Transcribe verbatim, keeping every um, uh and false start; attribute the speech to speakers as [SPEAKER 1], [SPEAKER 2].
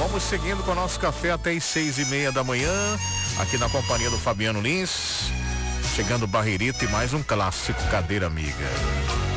[SPEAKER 1] Vamos seguindo com o nosso café até as seis e meia da manhã, aqui na companhia do Fabiano Lins. Chegando Barreirito e mais um clássico, Cadeira Amiga.